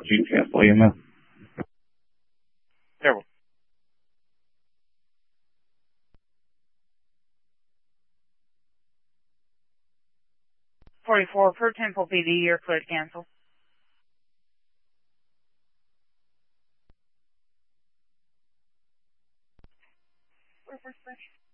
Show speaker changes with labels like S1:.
S1: you cancel EMS.
S2: Terrible.
S3: .44 per Temple PD, you're clear to cancel.
S4: Where's first bridge?